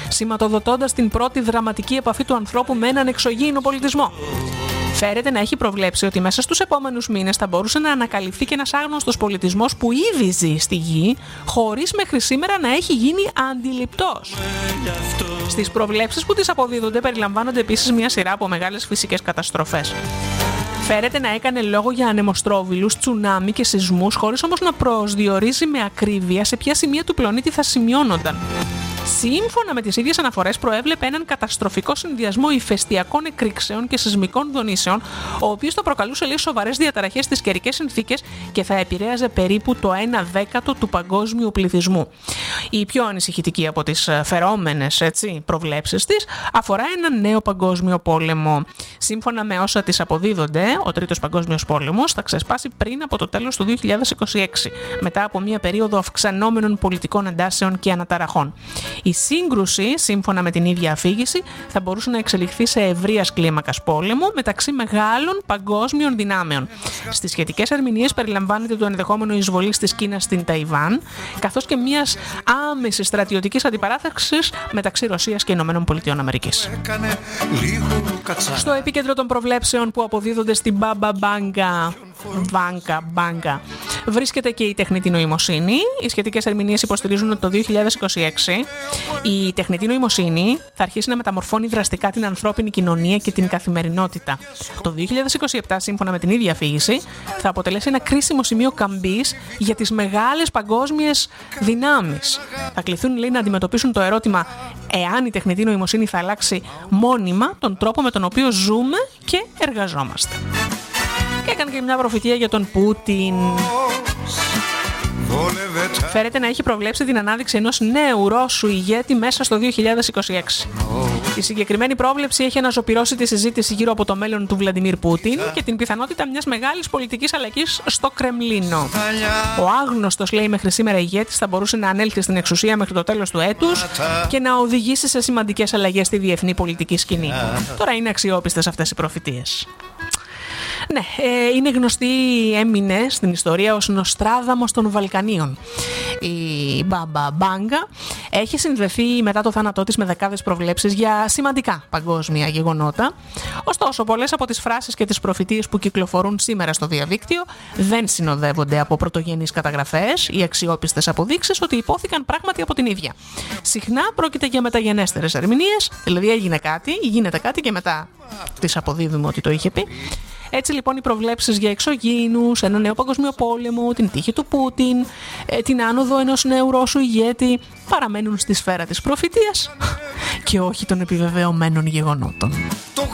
σηματοδοτώντας την πρώτη δραματική επαφή του ανθρώπου με έναν εξωγήινο πολιτισμό. Φέρεται να έχει προβλέψει ότι μέσα στους επόμενους μήνες θα μπορούσε να ανακαλυφθεί και ένας άγνωστος πολιτισμός που ήδη ζει στη γη, χωρίς μέχρι σήμερα να έχει γίνει αντιληπτός. Στις προβλέψεις που τις αποδίδονται περιλαμβάνονται επίσης μια σειρά από μεγάλες φυσικές καταστροφές. Φέρεται να έκανε λόγο για ανεμοστρόβιλους, τσουνάμι και σεισμούς, χωρίς όμως να προσδιορίζει με ακρίβεια σε ποια σημεία του πλανήτη θα σημειώνονταν. Σύμφωνα με τις ίδιες αναφορές, προέβλεπε έναν καταστροφικό συνδυασμό ηφαιστειακών εκρήξεων και σεισμικών δονήσεων, ο οποίος θα προκαλούσε λίγο σοβαρές διαταραχές στις καιρικές συνθήκες και θα επηρέαζε περίπου το 1/10 του παγκόσμιου πληθυσμού. Η πιο ανησυχητική από τις φερόμενες προβλέψεις της αφορά έναν νέο παγκόσμιο πόλεμο. Σύμφωνα με όσα της αποδίδονται, ο Τρίτος Παγκόσμιος Πόλεμος θα ξεσπάσει πριν από το τέλος του 2026, μετά από μια περίοδο αυξανόμενων πολιτικών εντάσεων και αναταραχών. Η σύγκρουση, σύμφωνα με την ίδια αφήγηση, θα μπορούσε να εξελιχθεί σε ευρείας κλίμακας πόλεμο μεταξύ μεγάλων παγκόσμιων δυνάμεων. Στις σχετικές ερμηνείες περιλαμβάνεται το ενδεχόμενο εισβολής της Κίνας στην Ταϊβάν, καθώς και μιας άμεσης στρατιωτικής αντιπαράθεσης μεταξύ Ρωσίας και Ηνωμένων Πολιτειών Αμερικής. Στο επίκεντρο των προβλέψεων που αποδίδονται στην Μπάμπα Μπάγκα βρίσκεται και η τεχνητή νοημοσύνη. Οι σχετικές ερμηνείες υποστηρίζουν ότι το 2026 η τεχνητή νοημοσύνη θα αρχίσει να μεταμορφώνει δραστικά την ανθρώπινη κοινωνία και την καθημερινότητα. Το 2027, σύμφωνα με την ίδια αφήγηση, θα αποτελέσει ένα κρίσιμο σημείο καμπής για τις μεγάλες παγκόσμιες δυνάμεις. Θα κληθούν, λέει, να αντιμετωπίσουν το ερώτημα εάν η τεχνητή νοημοσύνη θα αλλάξει μόνιμα τον τρόπο με τον οποίο ζούμε και εργαζόμαστε. Και έκανε και μια προφητεία για τον Πούτιν. Φέρεται να έχει προβλέψει την ανάδειξη ενός νέου Ρώσου ηγέτη μέσα στο 2026. Η συγκεκριμένη πρόβλεψη έχει αναζωπυρώσει τη συζήτηση γύρω από το μέλλον του Βλαντιμίρ Πούτιν και την πιθανότητα μιας μεγάλης πολιτικής αλλαγής στο Κρεμλίνο. Ο άγνωστος, λέει, μέχρι σήμερα ηγέτης θα μπορούσε να ανέλθει στην εξουσία μέχρι το τέλος του έτους και να οδηγήσει σε σημαντικές αλλαγές στη διεθνή πολιτική σκηνή. Τώρα είναι αξιόπιστες αυτές οι προφητείες. Ναι, είναι γνωστή, έμεινε στην ιστορία ως Νοστράδαμος των Βαλκανίων. Η Μπάμπα Μπάγκα έχει συνδεθεί μετά το θάνατό της με δεκάδες προβλέψεις για σημαντικά παγκόσμια γεγονότα. Ωστόσο, πολλές από τις φράσεις και τις προφητείες που κυκλοφορούν σήμερα στο διαδίκτυο δεν συνοδεύονται από πρωτογενείς καταγραφές ή αξιόπιστες αποδείξεις ότι υπόθηκαν πράγματι από την ίδια. Συχνά πρόκειται για μεταγενέστερες ερμηνείες, δηλαδή έγινε κάτι ή γίνεται κάτι και μετά τις αποδίδουμε ότι το είχε πει. Έτσι λοιπόν οι προβλέψεις για εξωγήινους, ένα νέο παγκοσμίο πόλεμο, την τύχη του Πούτιν, την άνοδο ενός νέου Ρώσου ηγέτη παραμένουν στη σφαίρα της προφητείας και όχι των επιβεβαιωμένων γεγονότων.